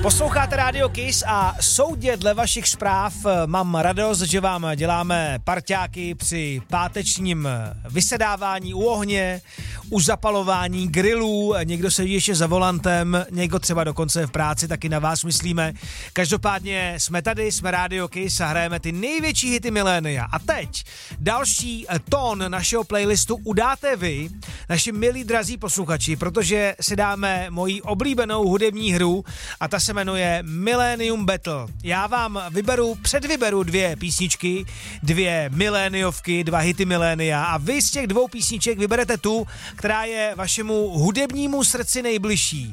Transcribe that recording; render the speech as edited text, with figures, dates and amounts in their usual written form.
Posloucháte Radio Kiss a soudě dle vašich zpráv mám radost, že vám děláme parťáky při pátečním vysedávání u ohně, u zapalování grillů, někdo sedí ještě za volantem, někdo třeba dokonce v práci, taky na vás myslíme. Každopádně jsme tady, jsme Radio Kiss a hrajeme ty největší hity milénia. A teď další tón našeho playlistu udáte vy, naši milí drazí posluchači, protože si dáme moji oblíbenou hudební hru a ta se jmenuje Millennium Battle. Já vám předvyberu dvě písničky, dvě miléniovky, dva hity milénia a vy z těch dvou písniček vyberete tu, která je vašemu hudebnímu srdci nejbližší.